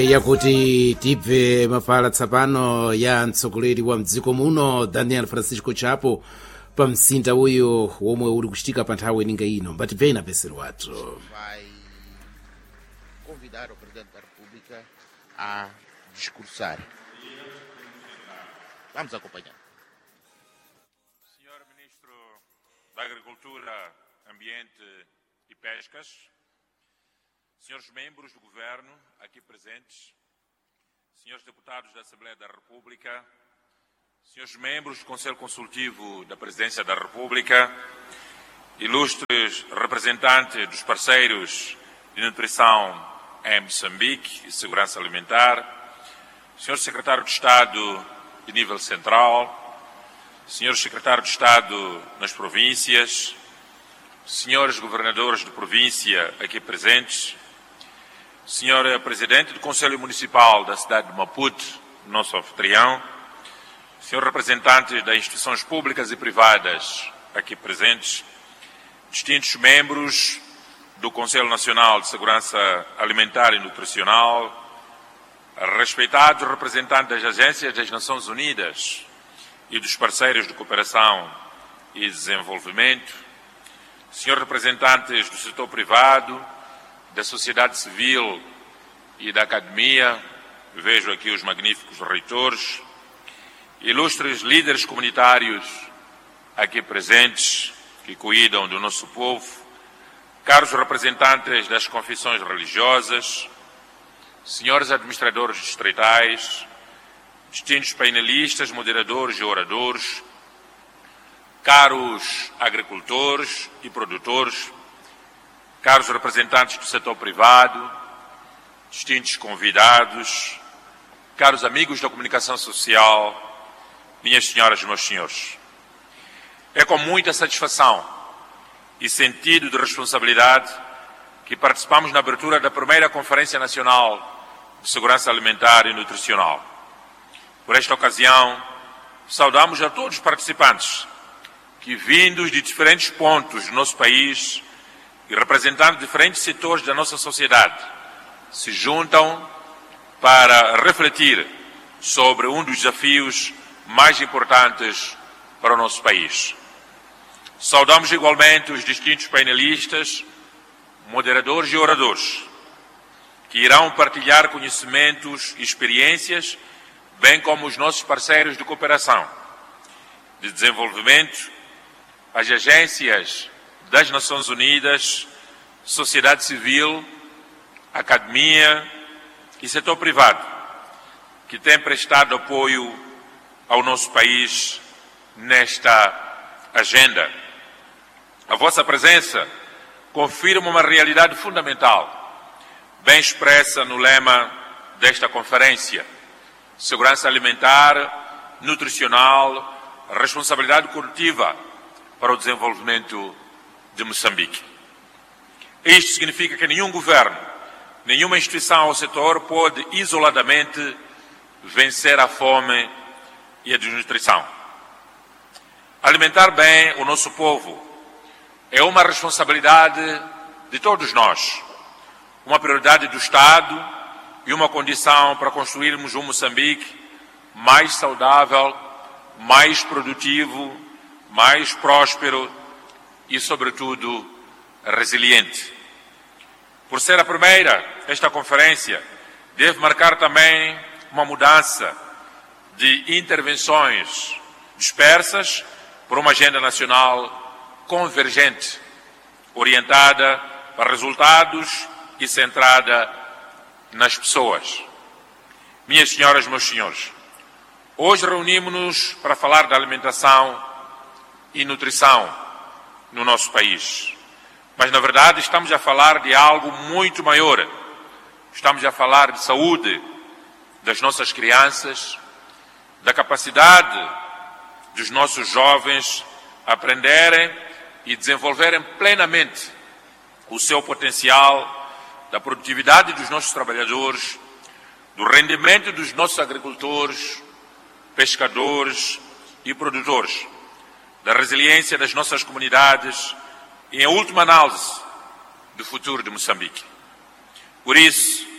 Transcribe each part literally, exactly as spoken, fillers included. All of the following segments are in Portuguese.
yakuti tibve mafala tsapano ya mtsogoleri wa mdziko muno Daniel Francisco Chapo pa msinda uyo womwe uli kuchitika pa nthawi ninga ino mbatibve na pesero wathu. Vai convidar o Presidente da República a discursar. Vamos acompanhar. senhor Ministro da Agricultura, Ambiente e Pescas, senhores membros do Governo aqui presentes, senhores deputados da Assembleia da República, senhores membros do Conselho Consultivo da Presidência da República, ilustres representantes dos parceiros de nutrição em Moçambique e segurança alimentar, senhor secretário de Estado de nível central, senhores secretários de Estado nas províncias, senhores governadores de província aqui presentes, senhora Presidente do Conselho Municipal da cidade de Maputo, nosso anfitrião, senhor representantes das instituições públicas e privadas aqui presentes, distintos membros do Conselho Nacional de Segurança Alimentar e Nutricional, respeitados representantes das agências das Nações Unidas e dos parceiros de cooperação e desenvolvimento, senhores representantes do setor privado, da sociedade civil e da academia, vejo aqui os magníficos reitores, ilustres líderes comunitários aqui presentes que cuidam do nosso povo, caros representantes das confissões religiosas, senhores administradores distritais, distintos painelistas, moderadores e oradores, caros agricultores e produtores, caros representantes do setor privado, distintos convidados, caros amigos da comunicação social, minhas senhoras e meus senhores. É com muita satisfação e sentido de responsabilidade que participamos na abertura da primeira Conferência Nacional de Segurança Alimentar e Nutricional. Por esta ocasião, saudamos a todos os participantes que, vindos de diferentes pontos do nosso país e representando diferentes setores da nossa sociedade, se juntam para refletir sobre um dos desafios mais importantes para o nosso país. Saudamos igualmente os distintos painelistas, moderadores e oradores, que irão partilhar conhecimentos e experiências, bem como os nossos parceiros de cooperação, de desenvolvimento, as agências das Nações Unidas, sociedade civil, academia e setor privado, que têm prestado apoio ao nosso país nesta agenda. A vossa presença confirma uma realidade fundamental, bem expressa no lema desta conferência: segurança alimentar, nutricional, responsabilidade coletiva para o desenvolvimento de Moçambique. Isto significa que nenhum governo, nenhuma instituição ou setor pode isoladamente vencer a fome e a desnutrição. Alimentar bem o nosso povo é uma responsabilidade de todos nós, uma prioridade do Estado e uma condição para construirmos um Moçambique mais saudável, mais produtivo, mais próspero e, sobretudo, resiliente. Por ser a primeira, esta conferência deve marcar também uma mudança de intervenções dispersas por uma agenda nacional convergente, orientada para resultados e centrada nas pessoas. Minhas senhoras e meus senhores, hoje reunimos-nos para falar da alimentação e nutrição no nosso país. Mas, na verdade, estamos a falar de algo muito maior. Estamos a falar de saúde das nossas crianças, da capacidade dos nossos jovens aprenderem e desenvolverem plenamente o seu potencial, da produtividade dos nossos trabalhadores, do rendimento dos nossos agricultores, pescadores e produtores, da resiliência das nossas comunidades e, em última análise, do futuro de Moçambique. Por isso,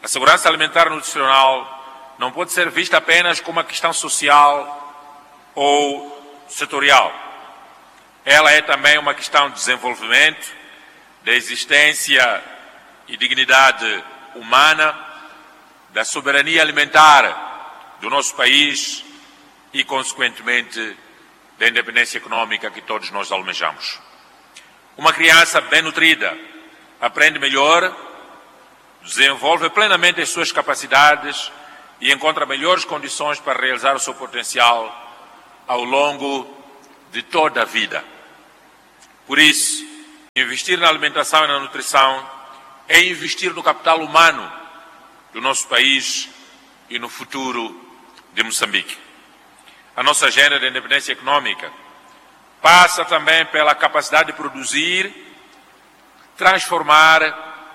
A segurança alimentar e nutricional não pode ser vista apenas como uma questão social ou setorial. Ela é também uma questão de desenvolvimento, da existência e dignidade humana, da soberania alimentar do nosso país e, consequentemente, da independência econômica que todos nós almejamos. Uma criança bem nutrida aprende melhor, desenvolve plenamente as suas capacidades e encontra melhores condições para realizar o seu potencial ao longo de toda a vida. Por isso, investir na alimentação e na nutrição é investir no capital humano do nosso país e no futuro de Moçambique. A nossa agenda de independência econômica passa também pela capacidade de produzir, transformar,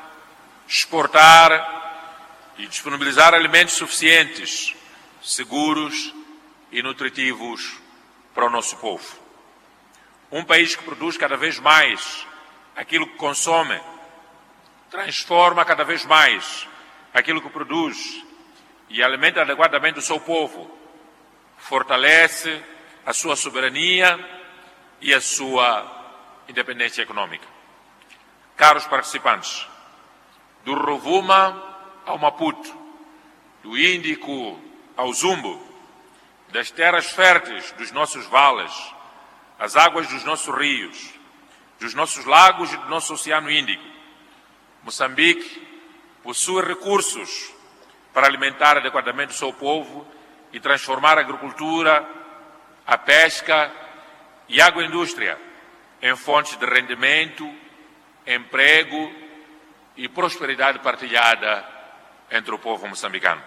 exportar e disponibilizar alimentos suficientes, seguros e nutritivos para o nosso povo. Um país que produz cada vez mais aquilo que consome, transforma cada vez mais aquilo que produz e alimenta adequadamente o seu povo, fortalece a sua soberania e a sua independência econômica. Caros participantes, do Rovuma ao Maputo, do Índico ao Zumbo, das terras férteis dos nossos vales, as águas dos nossos rios, dos nossos lagos e do nosso Oceano Índico, Moçambique possui recursos para alimentar adequadamente o seu povo e transformar a agricultura, a pesca e a agroindústria em fontes de rendimento, emprego e prosperidade partilhada entre o povo moçambicano.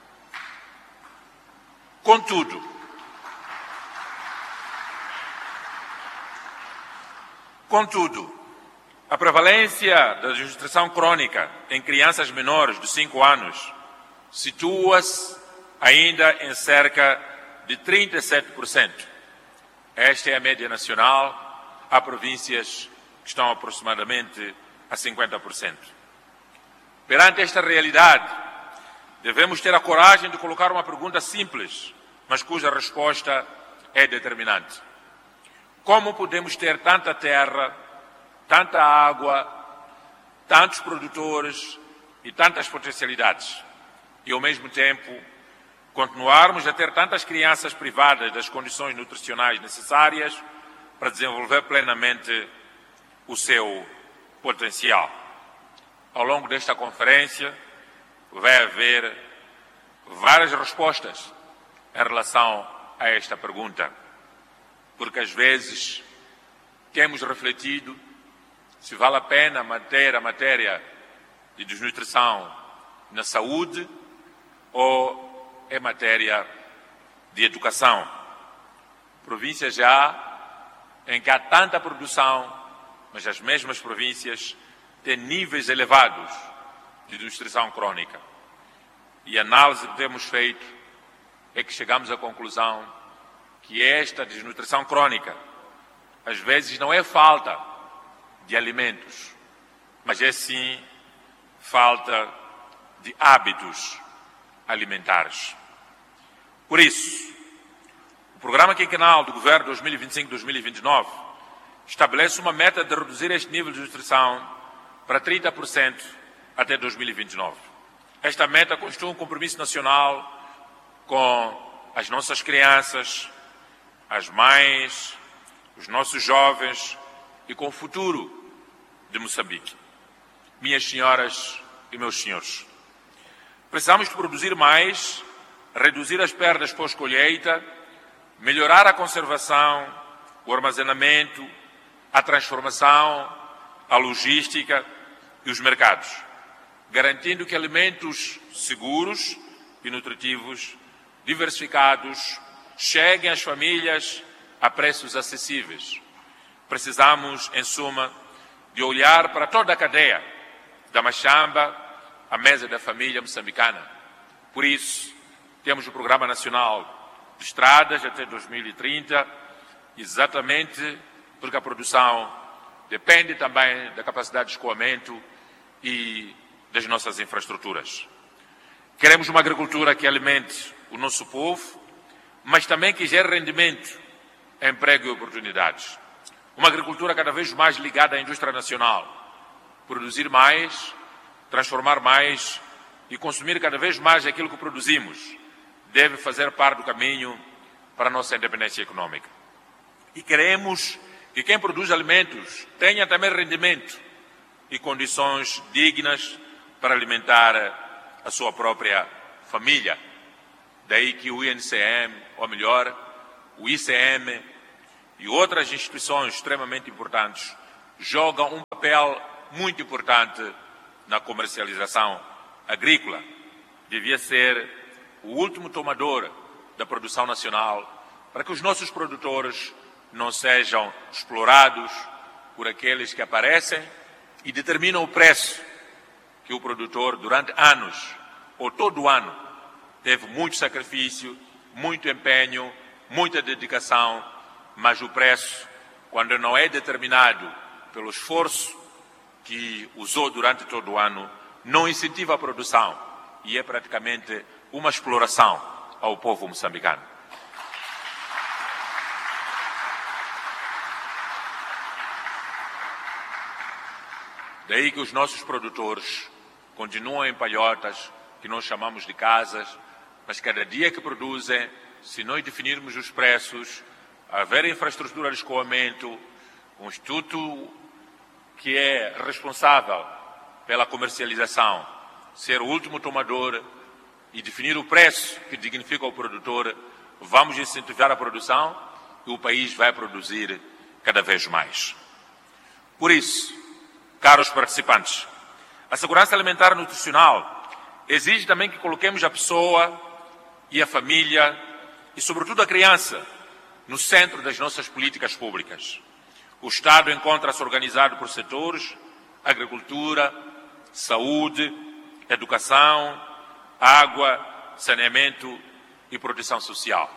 Contudo, contudo, a prevalência da desnutrição crônica em crianças menores de cinco anos situa-se ainda em cerca de trinta e sete por cento. Esta é a média nacional. Há províncias que estão aproximadamente a cinquenta por cento. Perante esta realidade, devemos ter a coragem de colocar uma pergunta simples, mas cuja resposta é determinante. Como podemos ter tanta terra, tanta água, tantos produtores e tantas potencialidades e, ao mesmo tempo, continuarmos a ter tantas crianças privadas das condições nutricionais necessárias para desenvolver plenamente o seu potencial? Ao longo desta conferência vai haver várias respostas em relação a esta pergunta, porque às vezes temos refletido se vale a pena manter a matéria de desnutrição na saúde ou é matéria de educação. Províncias já em que há tanta produção, mas as mesmas províncias têm níveis elevados de desnutrição crônica. E a análise que temos feito é que chegamos à conclusão que esta desnutrição crônica, às vezes, não é falta de alimentos, mas é sim falta de hábitos alimentares. Por isso, o Programa Quinquenal do Governo dois mil e vinte e cinco a dois mil e vinte e nove estabelece uma meta de reduzir este nível de nutrição para trinta por cento até dois mil e vinte e nove. Esta meta constitui um compromisso nacional com as nossas crianças, as mães, os nossos jovens e com o futuro de Moçambique. Minhas senhoras e meus senhores, precisamos de produzir mais, reduzir as perdas pós-colheita, melhorar a conservação, o armazenamento, a transformação, a logística e os mercados, garantindo que alimentos seguros e nutritivos, diversificados, cheguem às famílias a preços acessíveis. Precisamos, em suma, de olhar para toda a cadeia, da machamba à mesa da família moçambicana. Por isso, temos o Programa Nacional de Estradas até dois mil e trinta, exatamente porque a produção depende também da capacidade de escoamento e das nossas infraestruturas. Queremos uma agricultura que alimente o nosso povo, mas também que gere rendimento, emprego e oportunidades. Uma agricultura cada vez mais ligada à indústria nacional. Produzir mais, transformar mais e consumir cada vez mais aquilo que produzimos deve fazer parte do caminho para a nossa independência econômica. E queremos que quem produz alimentos tenha também rendimento e condições dignas para alimentar a sua própria família. Daí que o I N C M, ou melhor, o I C M e outras instituições extremamente importantes jogam um papel muito importante na comercialização agrícola. Devia ser o último tomador da produção nacional para que os nossos produtores não sejam explorados por aqueles que aparecem e determinam o preço que o produtor, durante anos ou todo o ano, teve muito sacrifício, muito empenho, muita dedicação, mas o preço, quando não é determinado pelo esforço que usou durante todo o ano, não incentiva a produção e é praticamente uma exploração ao povo moçambicano. Daí que os nossos produtores continuam em palhotas, que nós chamamos de casas, mas cada dia que produzem, se nós definirmos os preços, haver infraestrutura de escoamento, um instituto que é responsável pela comercialização, ser o último tomador e definir o preço que dignifica o produtor, vamos incentivar a produção e o país vai produzir cada vez mais. Por isso, caros participantes, a segurança alimentar e nutricional exige também que coloquemos a pessoa e a família e, sobretudo, a criança no centro das nossas políticas públicas. O Estado encontra-se organizado por setores: agricultura, saúde, educação, água, saneamento e proteção social.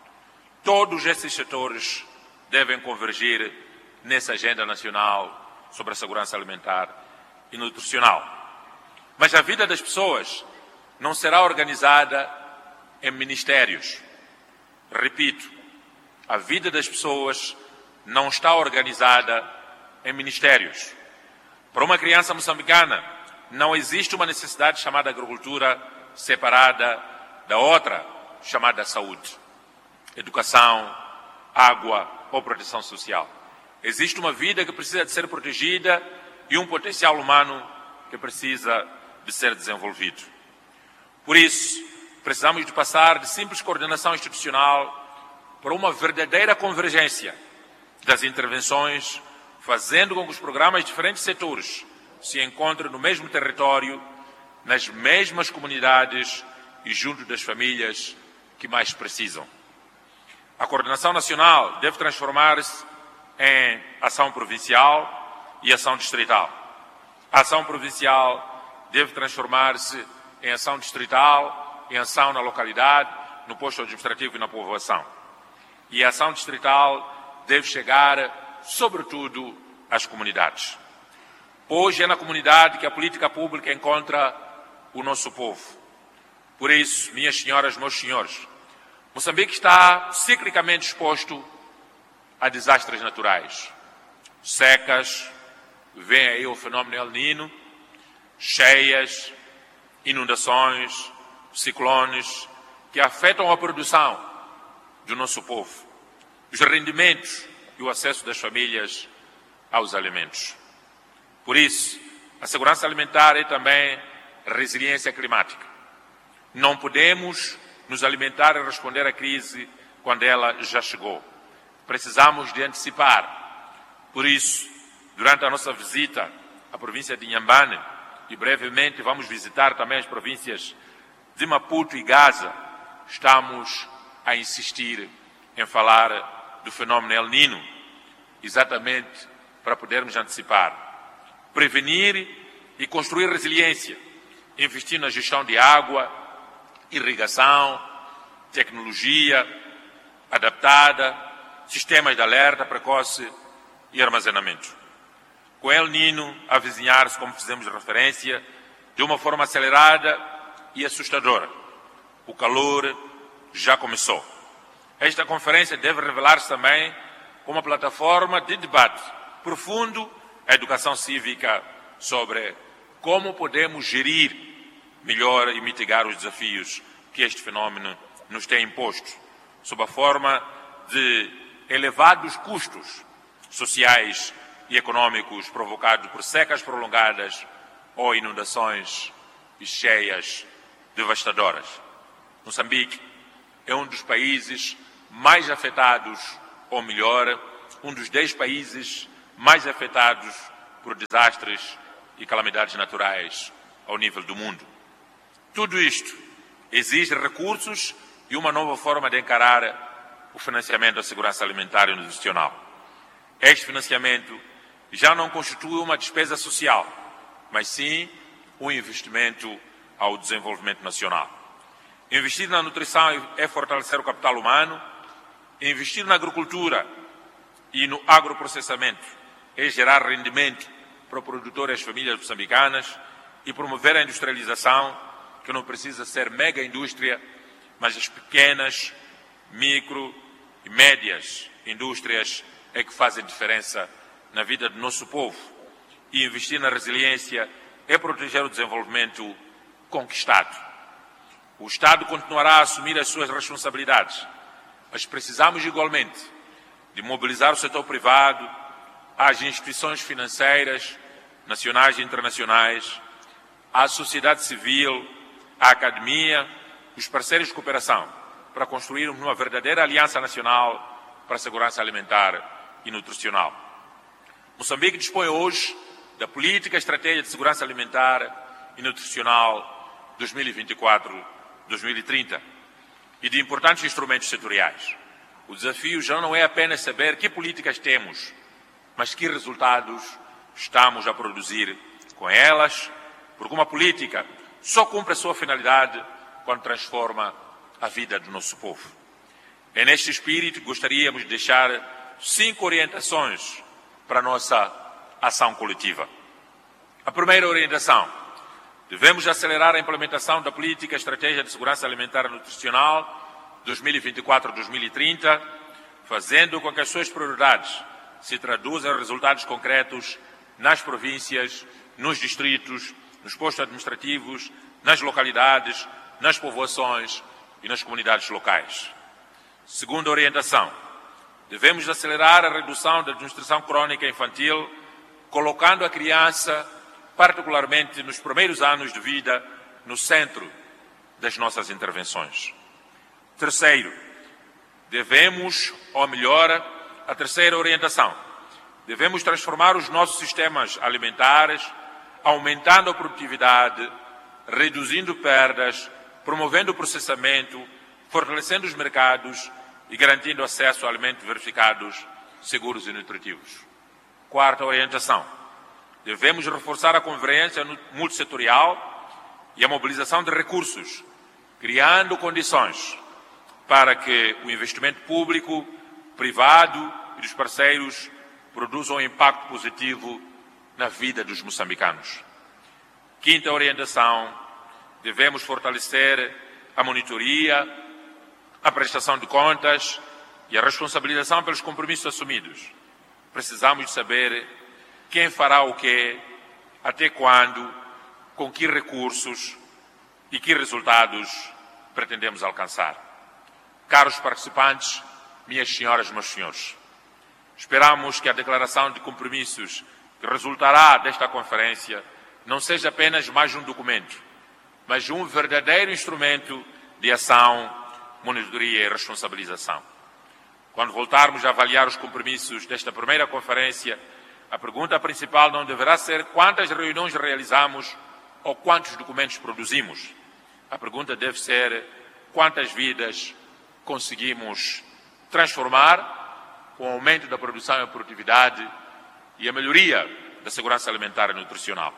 Todos esses setores devem convergir nessa agenda nacional sobre a segurança alimentar e nutricional. Mas a vida das pessoas não será organizada em ministérios. Repito, a vida das pessoas não está organizada em ministérios. Para uma criança moçambicana, não existe uma necessidade chamada agricultura separada da outra, chamada saúde, educação, água ou proteção social. Existe uma vida que precisa de ser protegida e um potencial humano que precisa de ser desenvolvido. Por isso, precisamos de passar de simples coordenação institucional para uma verdadeira convergência das intervenções, fazendo com que os programas de diferentes setores se encontrem no mesmo território, nas mesmas comunidades e junto das famílias que mais precisam. A coordenação nacional deve transformar-se em ação provincial e ação distrital. A ação provincial deve transformar-se em ação distrital, em ação na localidade, no posto administrativo e na povoação. E a ação distrital deve chegar, sobretudo, às comunidades. Hoje é na comunidade que a política pública encontra o nosso povo. Por isso, minhas senhoras, meus senhores, Moçambique está ciclicamente exposto a desastres naturais. Secas, vem aí o fenômeno El Niño, cheias, inundações, ciclones, que afetam a produção do nosso povo, os rendimentos e o acesso das famílias aos alimentos. Por isso, a segurança alimentar é também resiliência climática. Não podemos nos alimentar e responder à crise quando ela já chegou. Precisamos de antecipar. Por isso, durante a nossa visita à província de Inhambane, e brevemente vamos visitar também as províncias de Maputo e Gaza, estamos a insistir em falar do fenômeno El Niño, exatamente para podermos antecipar, prevenir e construir resiliência, investir na gestão de água, irrigação, tecnologia adaptada, sistemas de alerta precoce e armazenamento. Com El Niño a avizinhar-se, como fizemos referência, de uma forma acelerada, e assustadora. O calor já começou. Esta conferência deve revelar-se também como uma plataforma de debate profundo a educação cívica sobre como podemos gerir melhor e mitigar os desafios que este fenómeno nos tem imposto, sob a forma de elevados custos sociais e econômicos provocados por secas prolongadas ou inundações e cheias devastadoras. Moçambique é um dos países mais afetados, ou melhor, um dos dez países mais afetados por desastres e calamidades naturais ao nível do mundo. Tudo isto exige recursos e uma nova forma de encarar o financiamento da segurança alimentar e nutricional. Este financiamento já não constitui uma despesa social, mas sim um investimento ao desenvolvimento nacional. Investir na nutrição é fortalecer o capital humano, investir na agricultura e no agroprocessamento é gerar rendimento para o produtor e as famílias moçambicanas e promover a industrialização, que não precisa ser mega indústria, mas as pequenas, micro e médias indústrias é que fazem diferença na vida do nosso povo. E investir na resiliência é proteger o desenvolvimento conquistado. O Estado continuará a assumir as suas responsabilidades, mas precisamos igualmente de mobilizar o setor privado, as instituições financeiras, nacionais e internacionais, a sociedade civil, a academia, os parceiros de cooperação, para construirmos uma verdadeira aliança nacional para a segurança alimentar e nutricional. Moçambique dispõe hoje da Política Estratégia de Segurança Alimentar e Nutricional dois mil e vinte e quatro a dois mil e trinta e de importantes instrumentos setoriais. O desafio já não é apenas saber que políticas temos, mas que resultados estamos a produzir com elas, porque uma política só cumpre a sua finalidade quando transforma a vida do nosso povo. É neste espírito que gostaríamos de deixar cinco orientações para a nossa ação coletiva. A primeira orientação: devemos acelerar a implementação da Política Estratégia de Segurança Alimentar e Nutricional dois mil e vinte e quatro a dois mil e trinta, fazendo com que as suas prioridades se traduzam em resultados concretos nas províncias, nos distritos, nos postos administrativos, nas localidades, nas povoações e nas comunidades locais. Segunda orientação: devemos acelerar a redução da desnutrição crónica infantil, colocando a criança, particularmente nos primeiros anos de vida, no centro das nossas intervenções. Terceiro, devemos, ou melhor, a terceira orientação, devemos transformar os nossos sistemas alimentares, aumentando a produtividade, reduzindo perdas, promovendo o processamento, fortalecendo os mercados e garantindo acesso a alimentos verificados, seguros e nutritivos. Quarta orientação: devemos reforçar a convergência multissetorial e a mobilização de recursos, criando condições para que o investimento público, privado e dos parceiros produzam um impacto positivo na vida dos moçambicanos. Quinta orientação: devemos fortalecer a monitoria, a prestação de contas e a responsabilização pelos compromissos assumidos. Precisamos de saber quem fará o quê, até quando, com que recursos e que resultados pretendemos alcançar. Caros participantes, minhas senhoras e meus senhores, esperamos que a declaração de compromissos que resultará desta conferência não seja apenas mais um documento, mas um verdadeiro instrumento de ação, monitoria e responsabilização. Quando voltarmos a avaliar os compromissos desta primeira conferência, a pergunta principal não deverá ser quantas reuniões realizamos ou quantos documentos produzimos. A pergunta deve ser quantas vidas conseguimos transformar com o aumento da produção e produtividade e a melhoria da segurança alimentar e nutricional.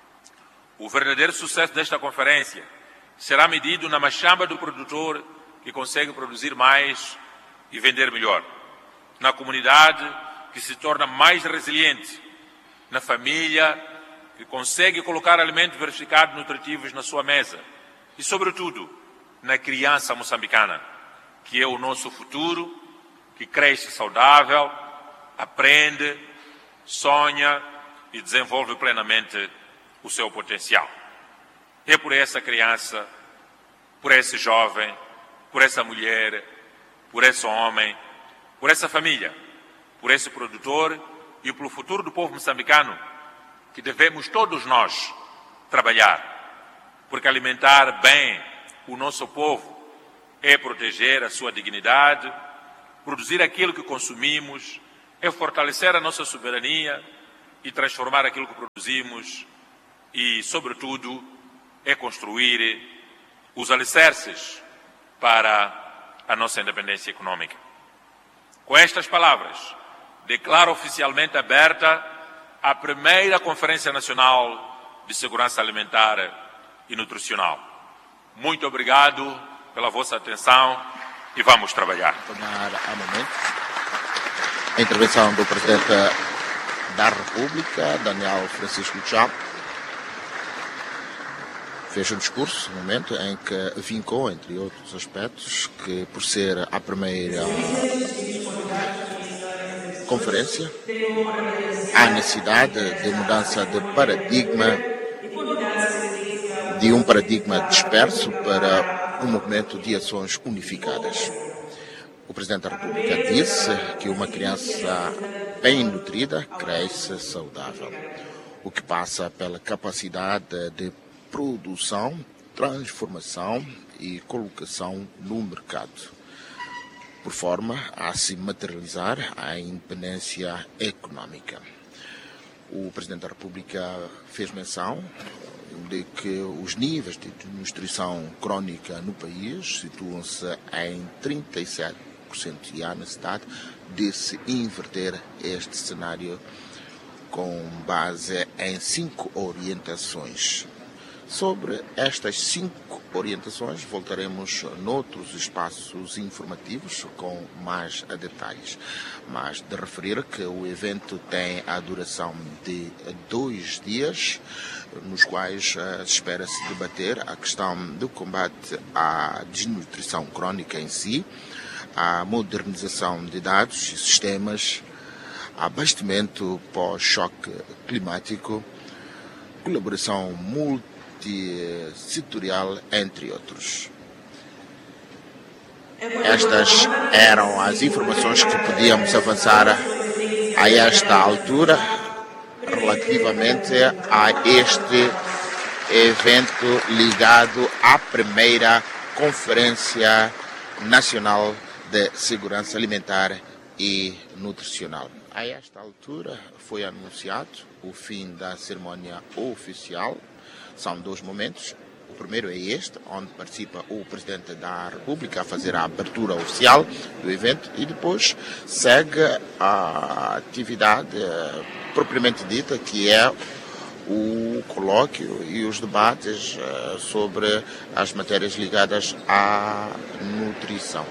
O verdadeiro sucesso desta conferência será medido na machamba do produtor que consegue produzir mais e vender melhor, na comunidade que se torna mais resiliente, na família que consegue colocar alimentos verificados nutritivos na sua mesa e, sobretudo, na criança moçambicana, que é o nosso futuro, que cresce saudável, aprende, sonha e desenvolve plenamente o seu potencial. É por essa criança, por esse jovem, por essa mulher, por esse homem, por essa família, por esse produtor e pelo futuro do povo moçambicano que devemos todos nós trabalhar, porque alimentar bem o nosso povo é proteger a sua dignidade, produzir aquilo que consumimos, é fortalecer a nossa soberania e transformar aquilo que produzimos e, sobretudo, é construir os alicerces para a nossa independência econômica. Com estas palavras, declaro oficialmente aberta a primeira Conferência Nacional de Segurança Alimentar e Nutricional. Muito obrigado pela vossa atenção e vamos trabalhar. Tomar a momento a intervenção do Presidente da República, Daniel Francisco Chapo, fez um discurso no momento em que vincou, entre outros aspectos, que por ser a primeira conferência, há necessidade de mudança de paradigma, de um paradigma disperso para um movimento de ações unificadas. O Presidente da República disse que uma criança bem nutrida cresce saudável, o que passa pela capacidade de produção, transformação e colocação no mercado, por forma a se materializar a independência econômica. O Presidente da República fez menção de que os níveis de desnutrição crónica no país situam-se em trinta e sete por cento e há necessidade de se inverter este cenário com base em cinco orientações. Sobre estas cinco orientações voltaremos noutros espaços informativos com mais detalhes, mas de referir que o evento tem a duração de dois dias, nos quais uh, espera-se debater a questão do combate à desnutrição crónica em si, a modernização de dados e sistemas, abastecimento pós-choque climático, colaboração multissetorial, entre outros. Estas eram as informações que podíamos avançar a esta altura relativamente a este evento ligado à primeira Conferência Nacional de Segurança Alimentar e Nutricional. A esta altura foi anunciado o fim da cerimónia oficial. São dois momentos. O primeiro é este, onde participa o Presidente da República a fazer a abertura oficial do evento, e depois segue a atividade propriamente dita, que é o colóquio e os debates sobre as matérias ligadas à nutrição.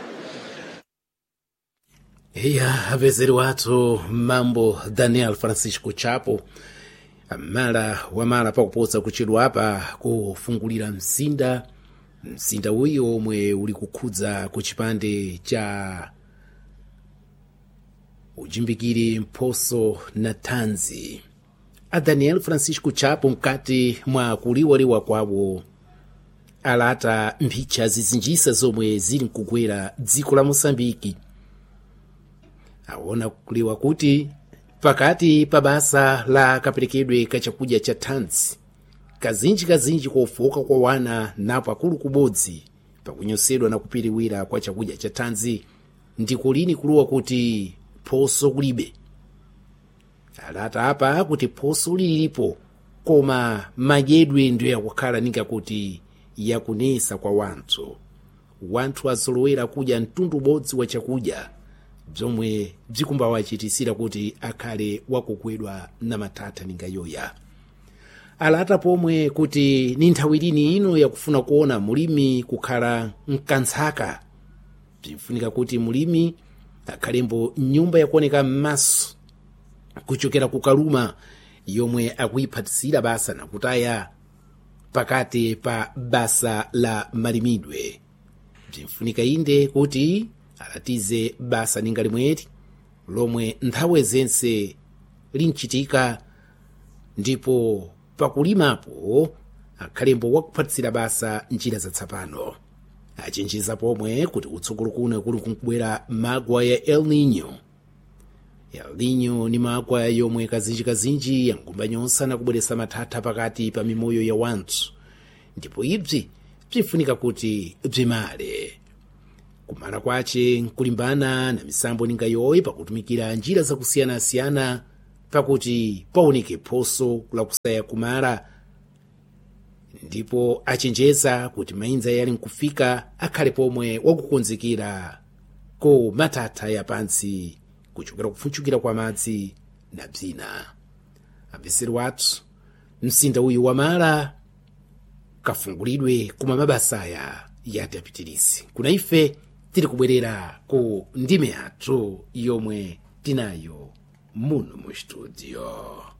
iya avezeri wathu mambo Daniel Francisco Chapo amala wamala pakupotsa kuchedwa apa kufungulira msinda msinda uyo omwe uli kukhudza ku chipande cha ujimbikiri mphoso na thanzi a Daniel Francisco Chapo mkati mwa kuliwaliwa kwawo alata mphicha zizinjisa zomwe zili mkugwera dziko la Mosambiki. Aona kuliwa kuti pakati pa basa la kaperekedwe ka chakudya cha thanzi kazinji kazinji kofoka kwa wana napo akulu kubodzi pakunyosedwa na kupiriwira kwa chakudya cha thanzi ndiko lini kuliwa kuti phoso kulibe. Alata apa kuti phoso lilipo koma madyedwe ndiyo yakukhala ninga kuti yakunesa kwa wanthu wanthu azolowera kudya mtundu ubodzi wa chakudya bzomwe bzikumbawachitisira kuti akhale wakugwedwa na mathatha ninga yoya. Alata pomwe kuti ni nthawi lini ino yakufuna kuona mulimi kukhala mkantsaka bzinfunika kuti mulimi akhalembo nyumba yakuoneka m'maso kuchokera ku Kaluma yomwe akuyiphatisira basa nakutaya pakati pa basa la malimidwe. Bzinfunika inde kuti alatize basa ninga limweri lomwe nthawi zense linchitika, ndipo pakulimapo akhalembo wakuphatsira basa njira zatsapano. Achenjeza pomwe kuti utsogolo kuno kuli kunkubwera magwa ya El Nino. El Nino ni magwa yomwe kazinjikazinji yangumbanyonsa na kubweretsa mathatha pakati pa mimoyo ya wanthu, ndipo ibzi bzinfunika kuti bzimale. Kumala kwace nkulimbana na misambo ninga yoyi pakutumikira njira zakusiyana-siyana pakuti paoneke phoso la kusaya kumala, ndipo achenjeza kuti mainza yali nkufika akhale pomwe wakukonzekera ko mathatha ya pansi kuchokera kufunchukira kwa madzi na bzina. Amveseri wathu, msinda uyu wa Mara kafungulidwe kuma mabasaya yati apitirisi. Kuna ife tiri kubwerera ku ndime yathu yomwe tinayo muno mu studio.